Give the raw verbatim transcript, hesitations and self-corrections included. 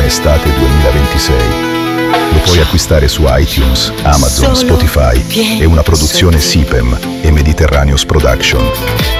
estate duemilaventisei. Lo puoi acquistare su iTunes, Amazon, Spotify. È una produzione Sipem e Mediterraneous Production.